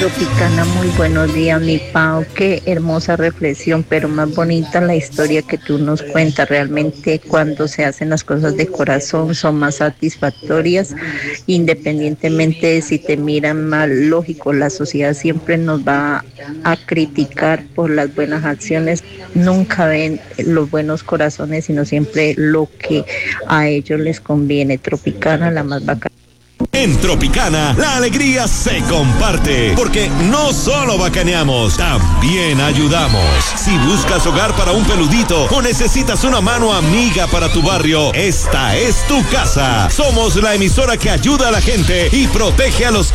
Tropicana, muy buenos días, mi Pau. Qué hermosa reflexión, pero más bonita la historia que tú nos cuentas. Realmente, cuando se hacen las cosas de corazón, son más satisfactorias, independientemente de si te miran mal. Lógico, la sociedad siempre nos va a criticar por las buenas acciones. Nunca ven los buenos corazones, sino siempre lo que a ellos les conviene. Tropicana, la más bacana. En Tropicana, la alegría se comparte, porque no solo bacaneamos, también ayudamos. Si buscas hogar para un peludito o necesitas una mano amiga para tu barrio, esta es tu casa. Somos la emisora que ayuda a la gente y protege a los